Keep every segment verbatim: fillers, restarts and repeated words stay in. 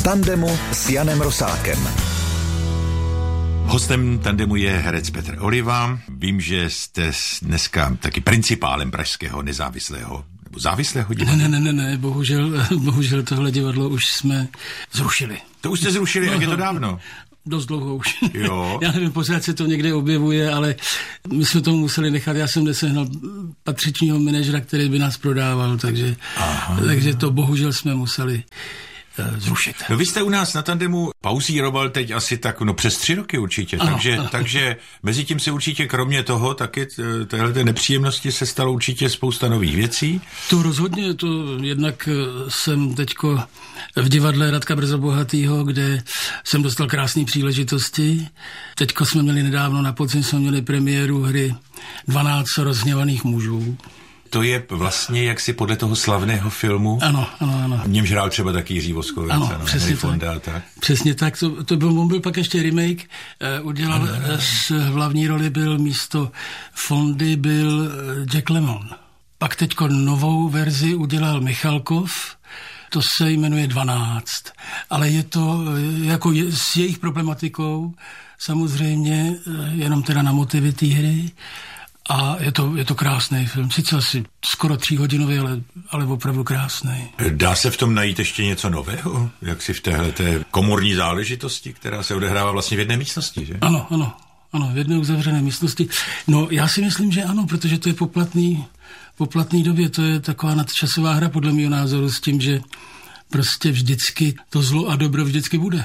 tandemu s Janem Rosákem. Hostem tandemu je herec Petr Oliva. Vím, že jste dneska taky principálem pražského nezávislého nebo závislého divadla. Ne, ne, ne, ne, bohužel, bohužel tohle divadlo už jsme zrušili. To už jste zrušili, jak je to dávno? Dost dlouho už. Jo. Já nevím, pořád se to někde objevuje, ale my jsme to museli nechat. Já jsem nesehnal patřičního manažera, který by nás prodával, takže, takže to bohužel jsme museli uh, zrušit. No vy jste u nás na tandemu pauzíroval teď asi tak, no přes tři roky určitě, ano, takže, ano. takže mezi tím se určitě kromě toho taky téhleté nepříjemnosti se stalo určitě spousta nových věcí. To rozhodně, to jednak jsem teďko v divadle Radka Brzobohatýho, kde jsem dostal krásné příležitosti. Teďko jsme měli nedávno na podzim jsme měli premiéru hry dvanáct rozhněvaných mužů. To je vlastně jaksi podle toho slavného filmu. Ano, ano, ano. V němž hrál třeba taky Jiří Voskovec. Ano, ano, přesně Fonda, tak. tak. Přesně tak. To, to byl, byl pak ještě remake. Uh, udělal ano, ano. S hlavní roli byl místo Fondy byl Jack Lemmon. Pak teďko novou verzi udělal Michalkov. To se jmenuje dvanáct. Ale je to jako je, s jejich problematikou samozřejmě jenom teda na motivy té hry. A je to, je to krásný film. Sice asi skoro tříhodinový, ale, ale opravdu krásný. Dá se v tom najít ještě něco nového? Jak si v téhleté komorní záležitosti, která se odehrává vlastně v jedné místnosti, že? Ano, ano. Ano, v jedné uzavřené místnosti. No, já si myslím, že ano, protože to je poplatný, poplatný době. To je taková nadčasová hra, podle mého názoru, s tím, že prostě vždycky to zlo a dobro vždycky bude.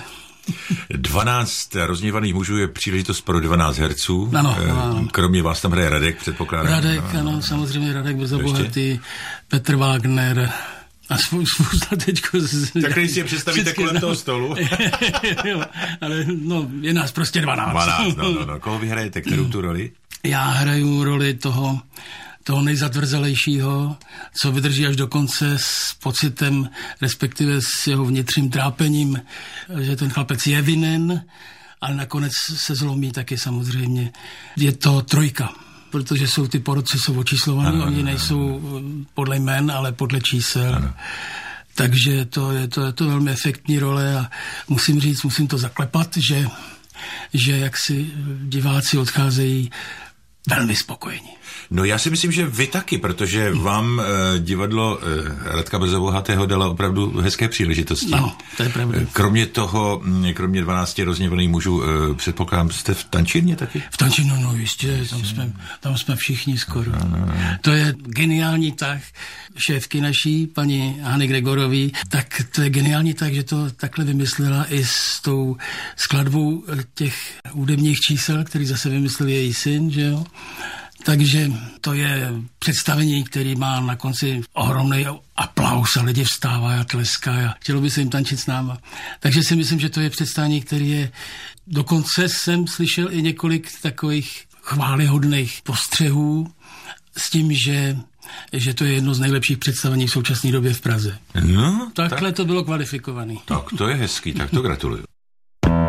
dvanáct rozhněvaných mužů je příležitost pro dvacet herců. Ano, ano. Kromě vás tam hraje Radek, předpokládám. Radek, ano, ano, samozřejmě Radek Brzobohatý, Petr Wagner a spousta teďko... Tak když si je představíte kolem toho stolu. Jo, ale no, je nás prostě dvanáct. dvanáct, no, no, no. Koho vy hrajete, kterou tu roli? Já hraju roli toho... toho nejzatvrzelejšího, co vydrží až do konce s pocitem, respektive s jeho vnitřním trápením, že ten chlapec je vinen, ale nakonec se zlomí taky samozřejmě. Je to trojka, protože jsou ty porotci jsou očíslovaní, oni nejsou podle jmen, ale podle čísel. Ano. Takže to je to, je to velmi efektní role a musím říct, musím to zaklepat, že, že jak si diváci odcházejí velmi spokojení. No já si myslím, že vy taky, protože vám eh, divadlo eh, Radka Brzobohatého dala opravdu hezké příležitosti. No, to je pravda. Kromě toho, kromě dvanácti rozhněvaných mužů, eh, předpokládám, jste v tančírně taky? V tančírně, no jistě, tam jsme, tam jsme všichni skoro. No, no, no. To je geniální tah šéfky naší, paní Hany Gregorový, tak to je geniální tah, že to takhle vymyslela i s tou skladbou těch hudebních čísel, který zase vymyslel její syn, že jo. Takže to je představení, který má na konci ohromný aplaus a lidi vstávají a tleskají a chtělo by se jim tančit s náma. Takže si myslím, že to je představení, který je... Dokonce jsem slyšel i několik takových chvályhodných postřehů s tím, že že to je jedno z nejlepších představení v současné době v Praze. No, Takhle tak, to bylo kvalifikovaný. Tak to je hezký, tak to gratuluju.